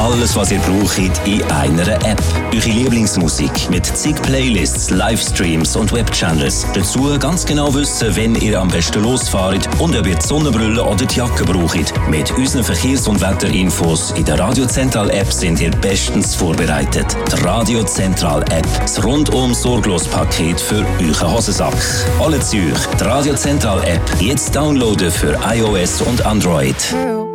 Alles, was ihr braucht, in einer App. Eure Lieblingsmusik mit zig Playlists, Livestreams und Webchannels. Dazu ganz genau wissen, wenn ihr am besten losfahrt und ob ihr die Sonnenbrille oder die Jacke braucht. Mit unseren Verkehrs- und Wetterinfos in der Radio Zentral App sind ihr bestens vorbereitet. Die Radio Zentral App. Das rundum sorglos Paket für euren Hosensack. Alle Zürich. Die Radio Zentral App. Jetzt downloaden für iOS und Android.